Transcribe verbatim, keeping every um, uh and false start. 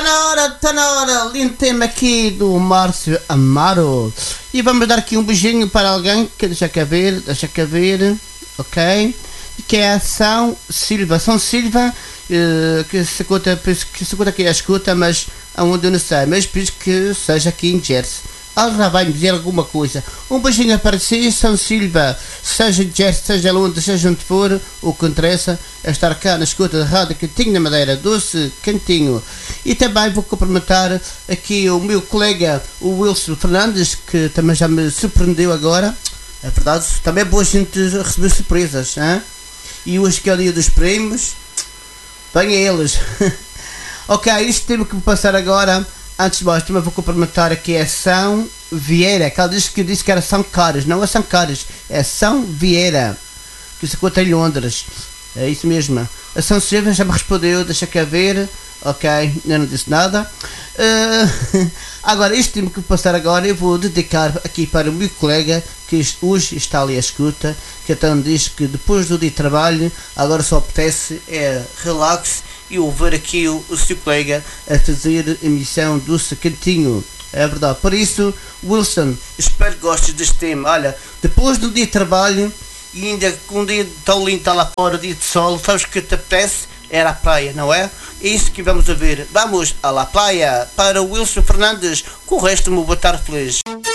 na hora, tá na hora, lindo tema aqui do Márcio Amaro. E vamos dar aqui um beijinho para alguém que deixa cá ver, deixa cá ver, ok? Que é a São Silva, São Silva, uh, que se conta, que se conta aqui a escuta, mas aonde eu não sei, mas penso que seja aqui em Jersey. Ela já vai me dizer alguma coisa. Um beijinho para si, São Silva, seja em Jersey, seja onde, seja onde for, o que interessa é estar cá na escuta da Rádio Cantinho da Madeira, doce cantinho. E também vou cumprimentar aqui o meu colega, o Wilson Fernandes, que também já me surpreendeu agora. É verdade, também é boa a gente receber surpresas, hein? E hoje que é o dia dos prémios, venha eles. Ok, isto temos que passar agora. Antes de mais, também vou cumprimentar aqui a São Vieira, que ela disse que, disse que era São Carlos, não é São Carlos, é São Vieira, que se encontra em Londres, é isso mesmo. A São Silva já me respondeu, deixa cá ver, ok, eu não disse nada. Uh, agora, este tema que passar agora, eu vou dedicar aqui para o meu colega, que hoje está ali à escuta, que então diz que depois do dia de trabalho, agora só apetece é relax e ouvir aqui o, o seu colega a fazer emissão do Cantinho. É verdade. Por isso, Wilson, espero que gostes deste tema. Olha, depois do dia de trabalho e ainda com um dia tão lindo, está lá fora, dia de sol, sabes o que te apetece? Era a praia, não é? É isso que vamos a ver. Vamos à la praia para o Wilson Fernandes, com o resto, uma boa tarde feliz.